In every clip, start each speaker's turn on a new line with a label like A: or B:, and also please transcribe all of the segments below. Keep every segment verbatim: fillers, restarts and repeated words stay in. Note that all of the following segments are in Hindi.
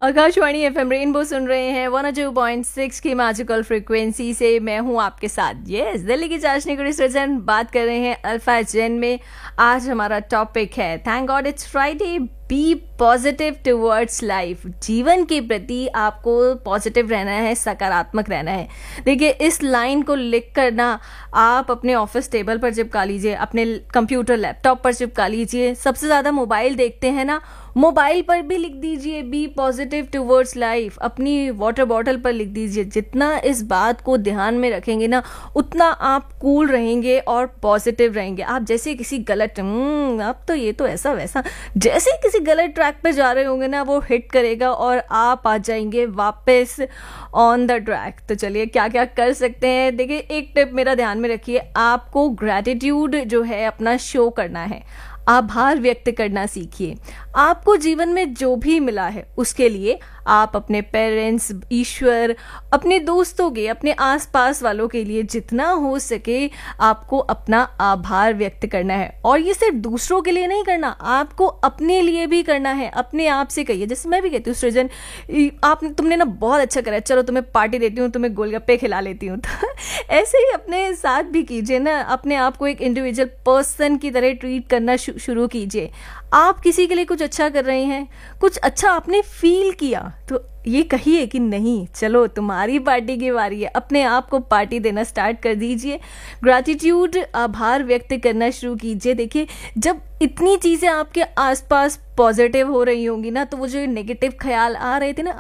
A: आकाशवाणी एफएम रेनबो सुन रहे हैं वन टू पॉइंट सिक्स की मैजिकल फ्रीक्वेंसी से। मैं हूं आपके साथ यस दिल्ली की चाशनी गुड़ी सृजन। बात कर रहे हैं अल्फा जेन में। आज हमारा टॉपिक है thank God it's Friday, B positive towards life. जीवन के प्रति आपको पॉजिटिव रहना है, सकारात्मक रहना है। देखिए, इस लाइन को लिख कर ना आप अपने ऑफिस टेबल पर चिपका लीजिए, अपने कंप्यूटर लैपटॉप पर चिपका लीजिए। सबसे ज़्यादा मोबाइल देखते हैं ना, मोबाइल पर भी लिख दीजिए बी पॉजिटिव टुवर्ड्स लाइफ। अपनी वाटर बॉटल पर लिख दीजिए। जितना इस बात को ध्यान में रखेंगे ना, उतना आप कूल रहेंगे और पॉजिटिव रहेंगे। आप जैसे किसी गलत अब तो ये तो ऐसा वैसा जैसे किसी गलत ट्रैक पे जा रहे होंगे ना, वो हिट करेगा और आप आ जाएंगे वापस ऑन द ट्रैक। तो चलिए क्या क्या कर सकते हैं। देखिए, एक टिप मेरा ध्यान में रखिए, आपको ग्रैटिट्यूड जो है अपना शो करना है, आभार व्यक्त करना सीखिए। आपको जीवन में जो भी मिला है उसके लिए आप अपने पेरेंट्स, ईश्वर, अपने दोस्तों के, अपने आसपास वालों के लिए जितना हो सके आपको अपना आभार व्यक्त करना है। और ये सिर्फ दूसरों के लिए नहीं करना, आपको अपने लिए भी करना है। अपने आप से कहिए, जैसे मैं भी कहती हूँ सृजन आपने तुमने ना बहुत अच्छा करा, चलो तुम्हें पार्टी देती हूँ, तुम्हें गोलगप्पे खिला लेती हूँ। तो ऐसे ही अपने साथ भी कीजिए ना, अपने आप को एक इंडिविजुअल पर्सन की तरह ट्रीट करना शुरू कीजिए। आप किसी के लिए कुछ अच्छा कर रहे हैं, कुछ अच्छा आपने फील किया, तो ये कहिए कि नहीं, चलो तुम्हारी पार्टी की बारी है। अपने आप को पार्टी देना स्टार्ट कर दीजिए। ग्रैटिट्यूड, आभार व्यक्त करना शुरू कीजिए। देखिए, जब इतनी चीज़ें आपके आसपास पॉजिटिव हो रही होंगी ना, तो वो जो नेगेटिव ख्याल आ रहे थे ना,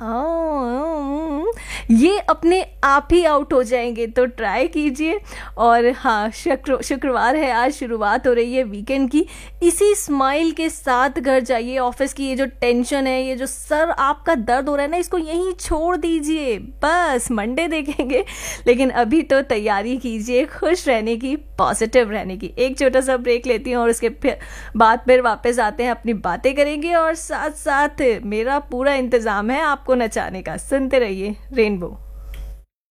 A: आ, ये अपने आप ही आउट हो जाएंगे। तो ट्राई कीजिए। और हाँ, शुक्र शुक्रवार है, आज शुरुआत हो रही है वीकेंड की। इसी स्माइल के साथ घर जाइए। ऑफिस की ये जो टेंशन है, ये जो सर आपका दर्द हो रहा है ना, इसको यहीं छोड़ दीजिए। बस मंडे देखेंगे। लेकिन अभी तो तैयारी कीजिए खुश रहने की, पॉजिटिव रहने की। एक छोटा सा ब्रेक लेती हूँ और उसके फिर बाद फिर वापस आते हैं, अपनी बातें करेंगे और साथ साथ मेरा पूरा इंतजाम है आपको नचाने का। सुनते रहिए रेनबो।